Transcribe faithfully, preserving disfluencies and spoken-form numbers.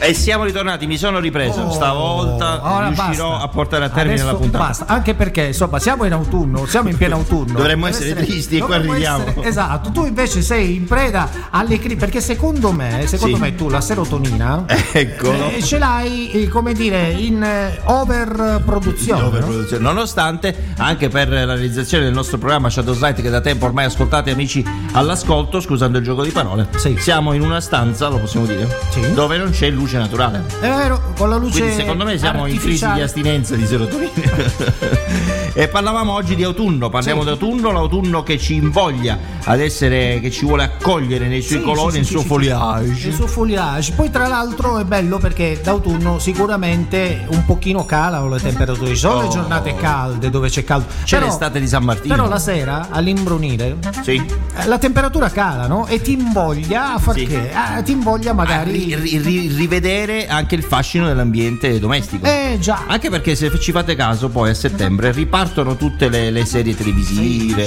E siamo ritornati, mi sono ripreso. Oh, stavolta riuscirò basta. a portare a termine Adesso la puntata. Basta, anche perché insomma siamo in autunno, siamo in pieno autunno. Dovremmo essere, essere tristi e qua arriviamo. Essere, esatto, tu invece sei in preda alle crisi, perché secondo me, secondo sì. me tu la serotonina Eccolo. Eh, ce l'hai, eh, come dire, in eh, overproduzione. overproduzione. No? Nonostante anche per la realizzazione del nostro programma Shadows Light, che da tempo ormai ascoltate amici all'ascolto, scusando il gioco di parole, sì. siamo in una stanza, lo possiamo dire, sì. dove non c'è luce naturale. È vero, con la luce. Quindi secondo me siamo in crisi di astinenza di serotonina. E parlavamo oggi di autunno, parliamo sì. di autunno, l'autunno che ci invoglia ad essere, che ci vuole accogliere nei suoi sì, colori, sì, nel sì, suo sì, foliage. Sì. Il suo foliage. Poi tra l'altro è bello perché d'autunno sicuramente un pochino calano le temperature, ci sono oh. le giornate calde dove c'è caldo. C'è però, l'estate di San Martino. Però la sera all'imbrunire sì. la temperatura cala, no? E ti invoglia a far sì. che? Ah, ti invoglia magari a ri, ri, rivedere anche il fascino dell'ambiente domestico. Eh già. Anche perché se ci fate caso poi a settembre ripartono tutte le, le serie televisive,